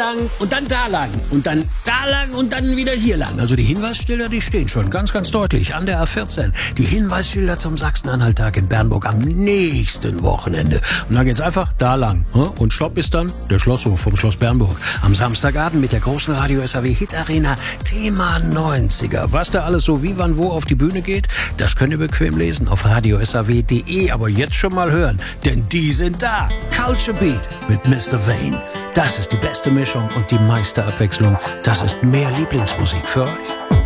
lang und dann da lang und dann da lang und dann wieder hier lang. Also die Hinweisschilder, die stehen schon ganz, ganz deutlich an der A14. Die Hinweisschilder zum Sachsen-Anhalt-Tag in Bernburg am nächsten Wochenende. Und da geht's einfach da lang. Und Stopp ist dann der Schlosshof vom Schloss Bernburg. Am Samstagabend mit der großen Radio SAW Hit Arena Thema 90er. Was da alles so wie, wann, wo auf die Bühne geht, das könnt ihr bequem lesen auf radiosaw.de. Aber jetzt schon mal hören, denn die sind da. Culture Beat mit Mr. Vane. Das ist die beste Mischung und die meiste Abwechslung. Das ist mehr Lieblingsmusik für euch.